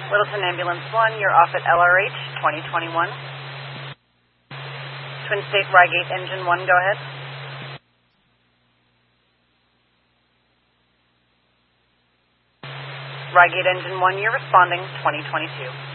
Littleton Ambulance 1, you're off at LRH 2021. Twin State Rygate Engine 1, go ahead. Rygate Engine 1, you're responding 2022.